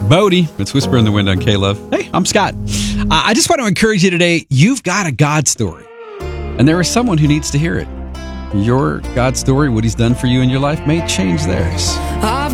Bodie. It's Whisper in the Wind on K-Love. Hey, I'm Scott. I just want to encourage you today. You've got a God story, and there is someone who needs to hear it. Your God story, what he's done for you in your life, may change theirs.